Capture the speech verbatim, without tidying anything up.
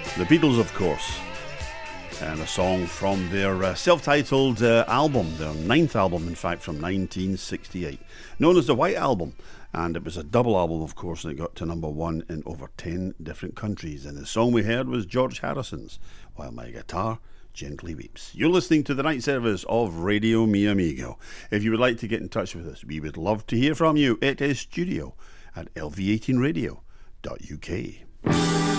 The Beatles, of course, and a song from their uh, self-titled uh, album, their ninth album, in fact, from nineteen sixty-eight, known as the White Album. And it was a double album, of course, and it got to number one in over ten different countries. And the song we heard was George Harrison's While My Guitar Gently Weeps. You're listening to the night service of Radio Mi Amigo. If you would like to get in touch with us, we would love to hear from you. It is studio at L V eighteen radio dot U K.